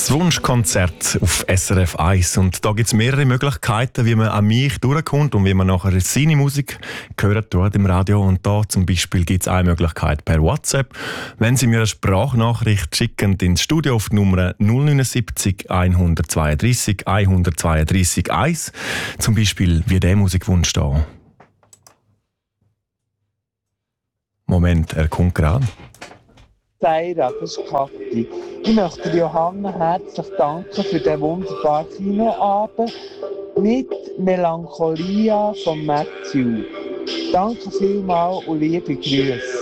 Das Wunschkonzert auf SRF 1. Und da gibt es mehrere Möglichkeiten, wie man an mich durchkommt und wie man nachher seine Musik hören tut im Radio. Und da zum Beispiel gibt es eine Möglichkeit per WhatsApp. Wenn Sie mir eine Sprachnachricht schicken ins Studio auf die Nummer 079 132 132 1. Zum Beispiel wie der Musikwunsch da. Moment, er kommt gerade. Seira, das ist Kathi. Ich möchte Johanna herzlich danken für den wunderbaren Kinoabend mit Melancholia von Matthew. Danke vielmals und liebe Grüße.